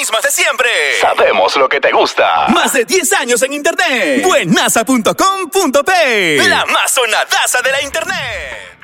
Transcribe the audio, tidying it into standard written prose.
mismas de siempre. Sabemos lo que te gusta. Más de 10 años en internet. Buenaza.com.p. La más sonadaza de la internet.